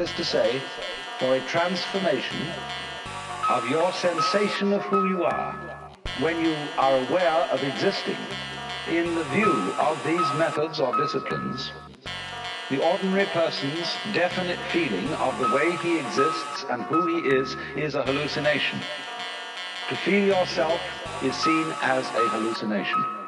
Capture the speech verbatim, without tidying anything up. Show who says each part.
Speaker 1: is to say, for a transformation of your sensation of who you are when you are aware of existing. In the view of these methods or disciplines, the ordinary person's definite feeling of the way he exists and who he is is a hallucination. To feel yourself is seen as a hallucination.